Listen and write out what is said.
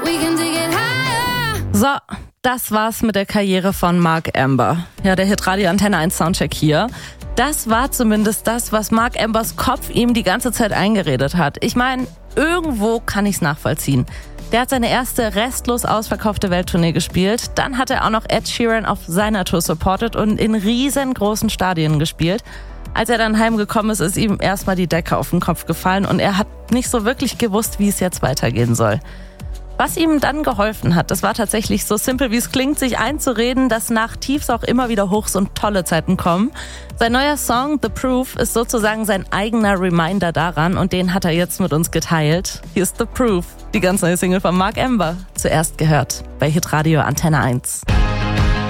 So, das war's mit der Karriere von Mark Amber. Ja, der Hitradio Antenne 1 Soundcheck hier. Das war zumindest das, was Mark Ambers Kopf ihm die ganze Zeit eingeredet hat. Ich meine, irgendwo kann ich's nachvollziehen. Der hat seine erste restlos ausverkaufte Welttournee gespielt. Dann hat er auch noch Ed Sheeran auf seiner Tour supportet und in riesengroßen Stadien gespielt. Als er dann heimgekommen ist, ist ihm erstmal die Decke auf den Kopf gefallen und er hat nicht so wirklich gewusst, wie es jetzt weitergehen soll. Was ihm dann geholfen hat, das war tatsächlich so simpel, wie es klingt, sich einzureden, dass nach Tiefs auch immer wieder Hochs und tolle Zeiten kommen. Sein neuer Song The Proof ist sozusagen sein eigener Reminder daran und den hat er jetzt mit uns geteilt. Hier ist The Proof, die ganz neue Single von Mark Amber. Zuerst gehört bei Hitradio Antenne 1.